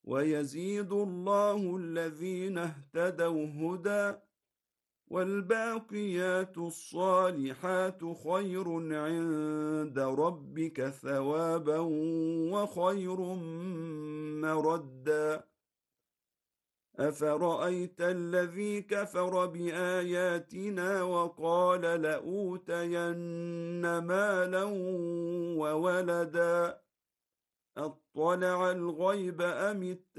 ويزيد الله الذين اهتدوا هدى والباقيات الصالحات خير عند ربك ثوابا وخير مردا أفرأيت الذي كفر بآياتنا وقال لأوتين مالا وولدا أطلع الغيب أم